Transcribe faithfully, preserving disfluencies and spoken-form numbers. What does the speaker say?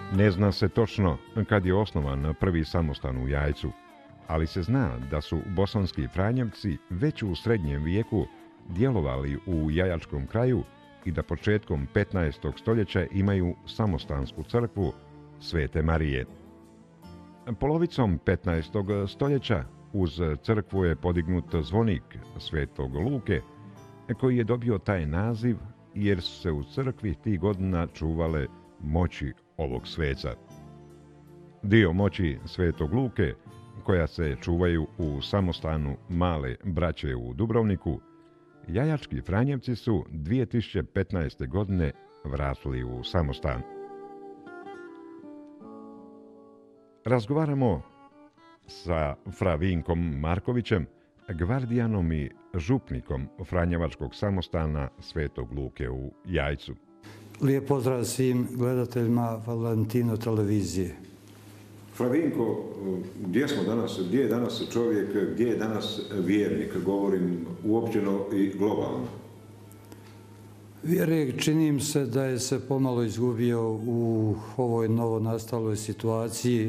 Ne zna se točno kad je osnovan prvi samostan u Jajcu, ali se zna da su bosanski Franjevci već u srednjem vijeku djelovali u Jajačkom kraju i da početkom petnaestog stoljeća imaju samostansku crkvu Svete Marije. Polovicom petnaestog stoljeća uz crkvu je podignut zvonik Svetog Luke, koji je dobio taj naziv jer su se u crkvi tih godina čuvale moći ovog sveca. Dio moći Svetog Luke, koja se čuvaju u samostanu Male braće u Dubrovniku, Jajački Franjevci su dvije tisuće petnaeste. godine vratili u samostan. Razgovaramo sa fra Vinkom Markovićem, gvardijanom i župnikom Franjevačkog samostana Svetog Luke u Jajcu. Lijep pozdrav svim gledateljima Valentino televizije. Fra Vinko, gdje smo danas, gdje je danas čovjek, gdje je danas vjernik, govorim uopćeno i globalno? Vjernik činim se da je se pomalo izgubio u ovoj novonastaloj situaciji